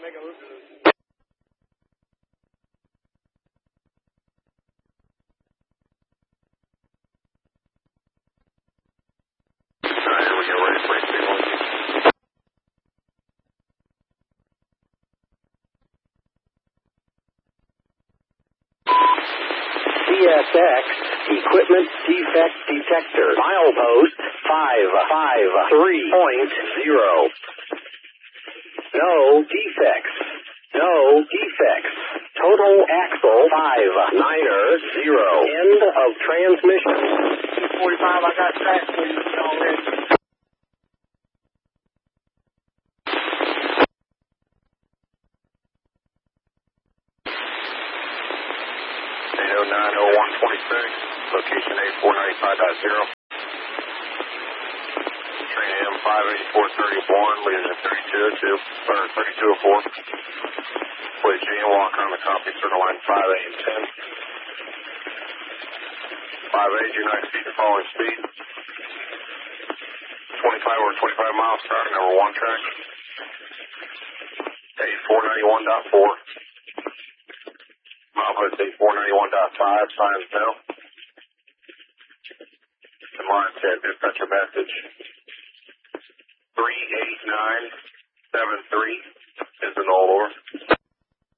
CSX Equipment Defect Detector. Milepost 553.0. No defects. No defects. Total axle 590. End of transmission. 245, I got track for you already. Location 8495.0. Train AM 58431, leading at 3202, or 3204. Play G and walk on the copy, circle line 5, 8, and 10. 5, 8, your next speed, following speed. 25 over 25 miles, starting number 1 track. 8491.4. Milepost 8491.5, signs now. And line 10, dispatcher message 38973 is an old order.